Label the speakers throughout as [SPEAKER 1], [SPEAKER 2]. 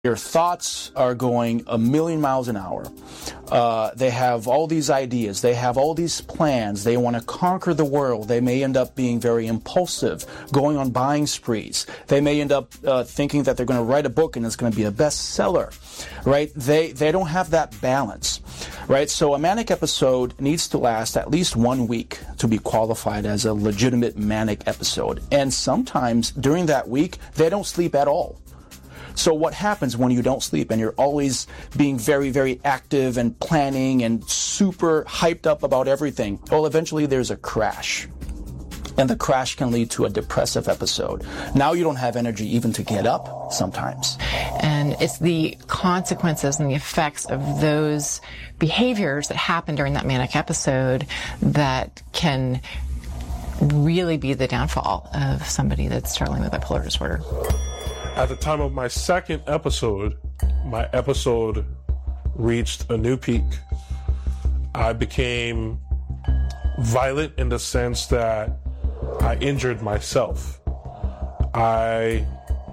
[SPEAKER 1] Your thoughts are going a million miles an hour. They have all these ideas. They have all these plans. They want to conquer the world. They may end up being very impulsive, going on buying sprees. They may end up thinking that they're going to write a book and it's going to be a bestseller, right? They don't have that balance, right? So a manic episode needs to last at least 1 week to be qualified as a legitimate manic episode. And sometimes during that week, they don't sleep at all. So what happens when you don't sleep and you're always being very, very active and planning and super hyped up about everything? Well, eventually there's a crash. And the crash can lead to a depressive episode. Now you don't have energy even to get up sometimes.
[SPEAKER 2] And it's the consequences and the effects of those behaviors that happen during that manic episode that can really be the downfall of somebody that's struggling with bipolar disorder.
[SPEAKER 3] At the time of my second episode, my episode reached a new peak. I became violent in the sense that I injured myself. I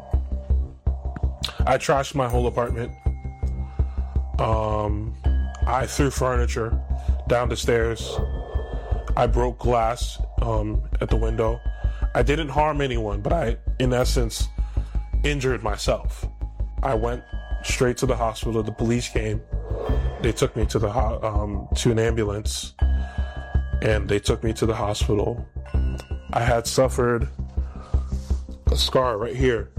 [SPEAKER 3] trashed my whole apartment. I threw furniture down the stairs. I broke glass at the window. I didn't harm anyone, but I, in essence, injured myself. I went straight to the hospital. The police came. They took me to to an ambulance, and they took me to the hospital. I had suffered a scar right here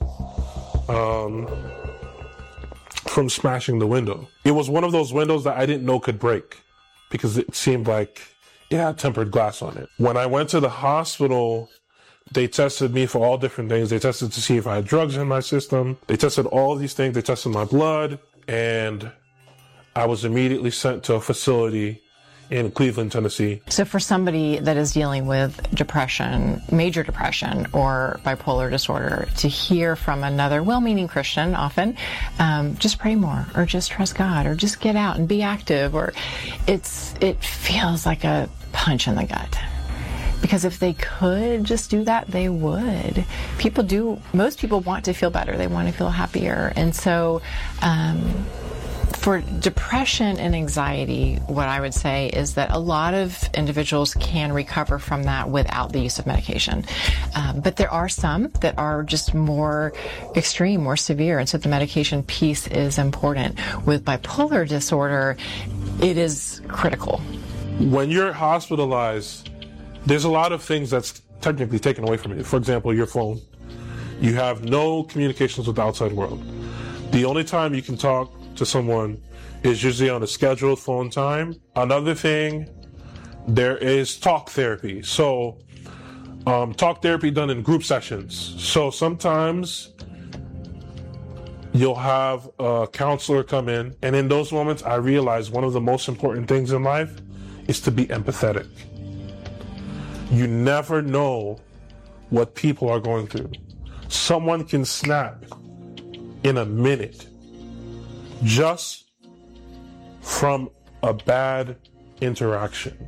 [SPEAKER 3] from smashing the window. It was one of those windows that I didn't know could break because it seemed like it had tempered glass on it. When I went to the hospital, they tested me for all different things. They tested to see if I had drugs in my system. They tested all these things. They tested my blood. And I was immediately sent to a facility in Cleveland, Tennessee.
[SPEAKER 2] So for somebody that is dealing with depression, major depression, or bipolar disorder, to hear from another well-meaning Christian often, just pray more, or just trust God, or just get out and be active, or it feels like a punch in the gut. Because if they could just do that, they would. Most people want to feel better. They want to feel happier. And so for depression and anxiety, what I would say is that a lot of individuals can recover from that without the use of medication. But there are some that are just more extreme, more severe. And so the medication piece is important. With bipolar disorder, it is critical.
[SPEAKER 3] When you're hospitalized, there's a lot of things that's technically taken away from you. For example, your phone. You have no communications with the outside world. The only time you can talk to someone is usually on a scheduled phone time. Another thing, there is talk therapy. So, talk therapy done in group sessions. So sometimes you'll have a counselor come in, and in those moments, I realize one of the most important things in life is to be empathetic. You never know what people are going through. Someone can snap in a minute just from a bad interaction.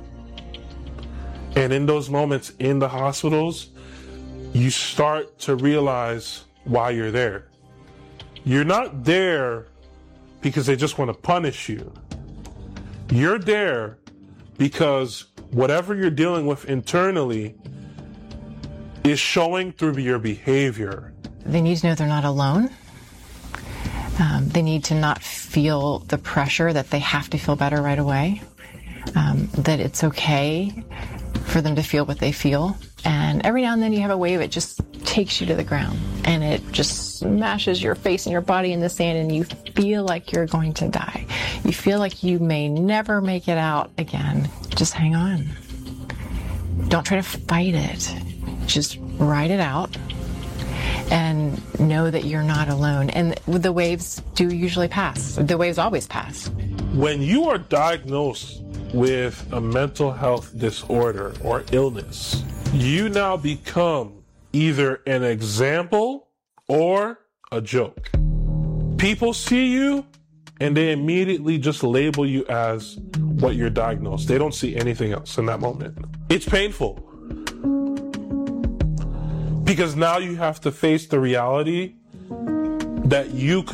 [SPEAKER 3] And in those moments in the hospitals, you start to realize why you're there. You're not there because they just want to punish you. You're there because whatever you're dealing with internally is showing through your behavior.
[SPEAKER 2] They need to know they're not alone. They need to not feel the pressure that they have to feel better right away. That it's okay for them to feel what they feel. And every now and then you have a wave, it just takes you to the ground. And it just smashes your face and your body in the sand, and you feel like you're going to die. You feel like you may never make it out again. Just hang on. Don't try to fight it. Just ride it out and know that you're not alone. And the waves do usually pass. The waves always pass.
[SPEAKER 3] When you are diagnosed with a mental health disorder or illness, you now become either an example or a joke. People see you and they immediately just label you as what you're diagnosed. They don't see anything else in that moment. It's painful because now you have to face the reality that you